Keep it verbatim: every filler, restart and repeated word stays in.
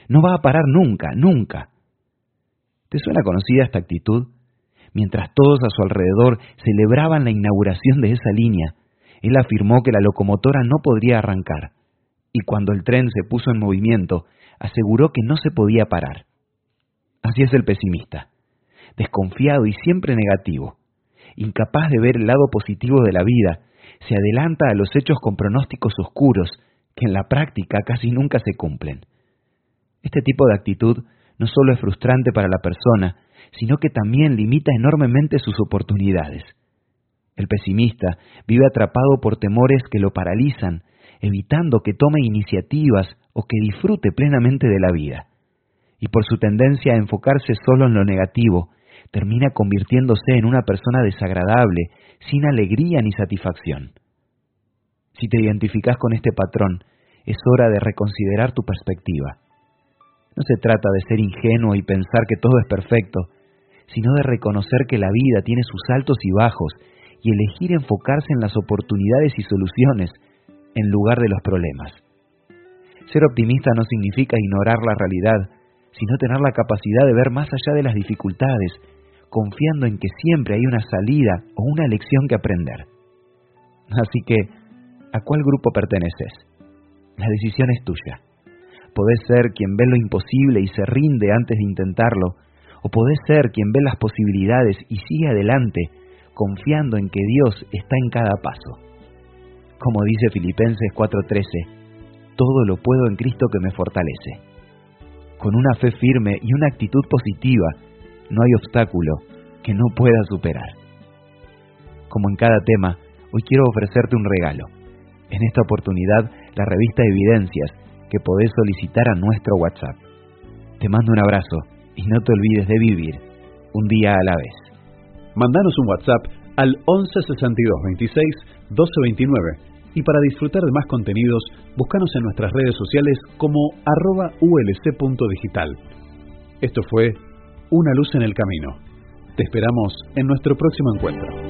No va a parar nunca, nunca. ¿Te suena conocida esta actitud? Mientras todos a su alrededor celebraban la inauguración de esa línea, él afirmó que la locomotora no podría arrancar, y cuando el tren se puso en movimiento, aseguró que no se podía parar. Así es el pesimista, desconfiado y siempre negativo, incapaz de ver el lado positivo de la vida, se adelanta a los hechos con pronósticos oscuros que en la práctica casi nunca se cumplen. Este tipo de actitud no solo es frustrante para la persona, sino que también limita enormemente sus oportunidades. El pesimista vive atrapado por temores que lo paralizan, evitando que tome iniciativas o que disfrute plenamente de la vida. Y por su tendencia a enfocarse solo en lo negativo, termina convirtiéndose en una persona desagradable, sin alegría ni satisfacción. Si te identificas con este patrón, es hora de reconsiderar tu perspectiva. No se trata de ser ingenuo y pensar que todo es perfecto, sino de reconocer que la vida tiene sus altos y bajos y elegir enfocarse en las oportunidades y soluciones en lugar de los problemas. Ser optimista no significa ignorar la realidad, sino tener la capacidad de ver más allá de las dificultades, confiando en que siempre hay una salida o una lección que aprender. Así que, ¿a cuál grupo perteneces? La decisión es tuya. Podés ser quien ve lo imposible y se rinde antes de intentarlo, o podés ser quien ve las posibilidades y sigue adelante, confiando en que Dios está en cada paso. Como dice Filipenses cuatro trece, todo lo puedo en Cristo que me fortalece. Con una fe firme y una actitud positiva, no hay obstáculo que no pueda superar. Como en cada tema, hoy quiero ofrecerte un regalo. En esta oportunidad, la revista Evidencias, que podés solicitar a nuestro WhatsApp. Te mando un abrazo y no te olvides de vivir un día a la vez. Mandanos un WhatsApp al once sesenta y dos veintiséis doce veintinueve y para disfrutar de más contenidos, búscanos en nuestras redes sociales como arroba ulc.digital. Esto fue Una luz en el camino. Te esperamos en nuestro próximo encuentro.